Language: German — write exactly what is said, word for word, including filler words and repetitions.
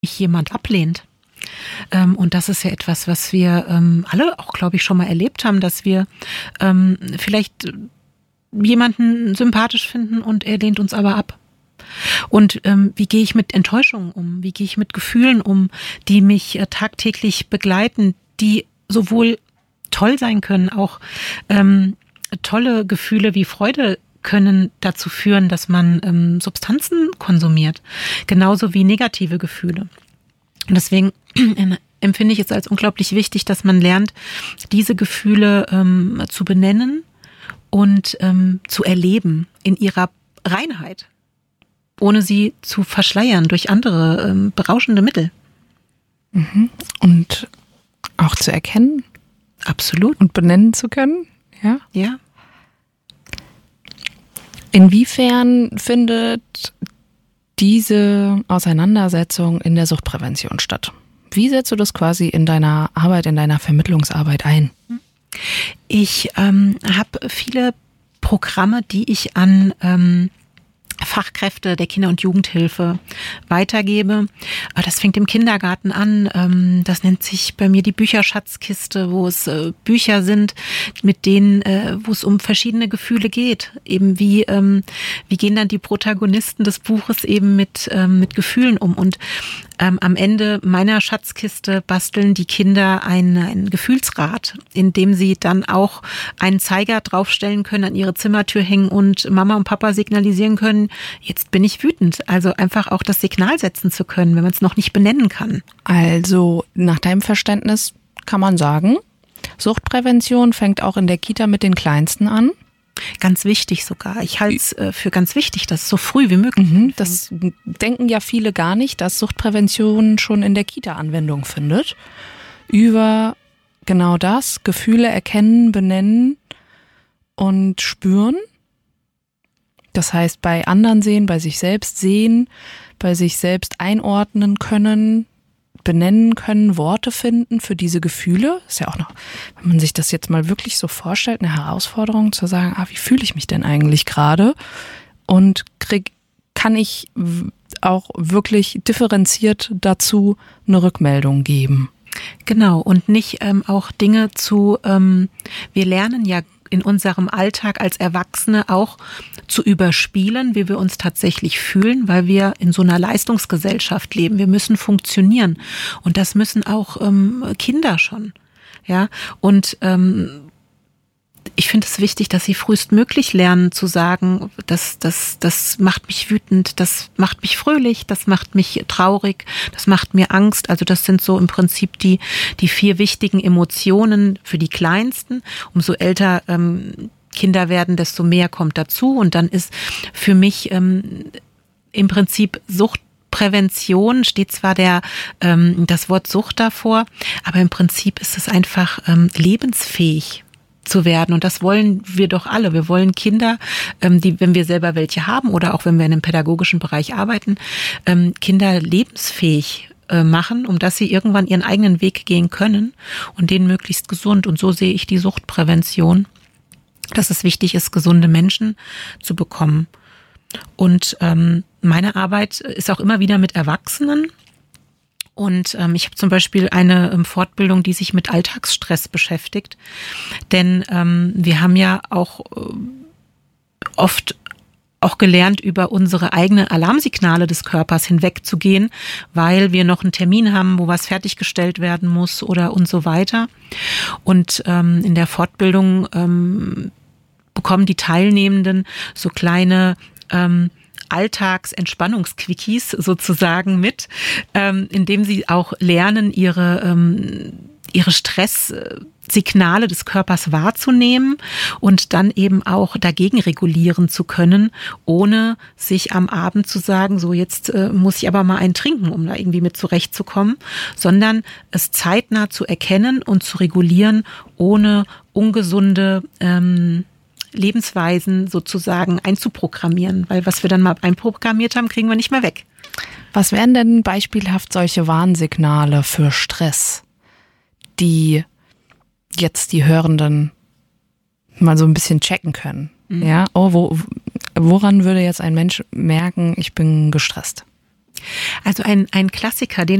mich jemand ablehnt. Ähm, und das ist ja etwas, was wir ähm, alle auch, glaube ich, schon mal erlebt haben, dass wir ähm, vielleicht jemanden sympathisch finden und er lehnt uns aber ab. Und ähm, wie gehe ich mit Enttäuschungen um? Wie gehe ich mit Gefühlen um, die mich äh, tagtäglich begleiten, die sowohl toll sein können, auch ähm, tolle Gefühle wie Freude können dazu führen, dass man ähm, Substanzen konsumiert, genauso wie negative Gefühle. Und deswegen empfinde ich es als unglaublich wichtig, dass man lernt, diese Gefühle ähm, zu benennen und ähm, zu erleben in ihrer Reinheit, ohne sie zu verschleiern durch andere ähm, berauschende Mittel. Mhm. Und auch zu erkennen? Absolut. Und benennen zu können? Ja. Ja. Inwiefern findet diese Auseinandersetzung in der Suchtprävention statt? Wie setzt du das quasi in deiner Arbeit, in deiner Vermittlungsarbeit ein? Ich ähm, habe viele Programme, die ich an ähm, Fachkräfte der Kinder- und Jugendhilfe weitergebe. Das fängt im Kindergarten an. Das nennt sich bei mir die Bücherschatzkiste, wo es Bücher sind, mit denen, wo es um verschiedene Gefühle geht. Eben wie, wie gehen dann die Protagonisten des Buches eben mit, mit Gefühlen um? Und Ähm, am Ende meiner Schatzkiste basteln die Kinder ein, ein Gefühlsrad, in dem sie dann auch einen Zeiger draufstellen können, an ihre Zimmertür hängen und Mama und Papa signalisieren können, jetzt bin ich wütend. Also einfach auch das Signal setzen zu können, wenn man es noch nicht benennen kann. Also nach deinem Verständnis kann man sagen, Suchtprävention fängt auch in der Kita mit den Kleinsten an. Ganz wichtig sogar. Ich halte es äh, für ganz wichtig, dass es so früh wie möglich. Mhm, das denken ja viele gar nicht, dass Suchtprävention schon in der Kita Anwendung findet. Über genau das, Gefühle erkennen, benennen und spüren. Das heißt, bei anderen sehen, bei sich selbst sehen, bei sich selbst einordnen können, benennen können, Worte finden für diese Gefühle. Ist ja auch noch, wenn man sich das jetzt mal wirklich so vorstellt, eine Herausforderung zu sagen, ah, wie fühle ich mich denn eigentlich gerade? Und krieg, kann ich auch wirklich differenziert dazu eine Rückmeldung geben? Genau, und nicht ähm, auch Dinge zu, ähm, wir lernen ja in unserem Alltag als Erwachsene auch zu überspielen, wie wir uns tatsächlich fühlen, weil wir in so einer Leistungsgesellschaft leben. Wir müssen funktionieren und das müssen auch ähm, Kinder schon. Ja, und ähm, ich finde es wichtig, dass sie frühestmöglich lernen zu sagen, das, das, das macht mich wütend, das macht mich fröhlich, das macht mich traurig, das macht mir Angst. Also das sind so im Prinzip die, die vier wichtigen Emotionen für die Kleinsten. Umso älter ähm, Kinder werden, desto mehr kommt dazu. Und dann ist für mich ähm, im Prinzip Suchtprävention, steht zwar der ähm, das Wort Sucht davor, aber im Prinzip ist es einfach ähm, lebensfähig zu werden. Und das wollen wir doch alle. Wir wollen Kinder, ähm, die, wenn wir selber welche haben oder auch wenn wir in einem pädagogischen Bereich arbeiten, ähm, Kinder lebensfähig äh, machen, um dass sie irgendwann ihren eigenen Weg gehen können und den möglichst gesund. Und so sehe ich die Suchtprävention, dass es wichtig ist, gesunde Menschen zu bekommen. Und ähm, meine Arbeit ist auch immer wieder mit Erwachsenen. Und ähm, ich habe zum Beispiel eine ähm, Fortbildung, die sich mit Alltagsstress beschäftigt. Denn ähm, wir haben ja auch äh, oft auch gelernt, über unsere eigenen Alarmsignale des Körpers hinwegzugehen, weil wir noch einen Termin haben, wo was fertiggestellt werden muss oder und so weiter. Und ähm, in der Fortbildung ähm, bekommen die Teilnehmenden so kleine ähm, Alltagsentspannungsquickies sozusagen mit, ähm, indem sie auch lernen, ihre, ähm, ihre Stresssignale des Körpers wahrzunehmen und dann eben auch dagegen regulieren zu können, ohne sich am Abend zu sagen, so jetzt äh, muss ich aber mal einen trinken, um da irgendwie mit zurechtzukommen, sondern es zeitnah zu erkennen und zu regulieren, ohne ungesunde ähm, Lebensweisen sozusagen einzuprogrammieren, weil was wir dann mal einprogrammiert haben, kriegen wir nicht mehr weg. Was wären denn beispielhaft solche Warnsignale für Stress, die jetzt die Hörenden mal so ein bisschen checken können? Mhm. Ja, oh, wo, woran würde jetzt ein Mensch merken, ich bin gestresst? Also ein, ein Klassiker, den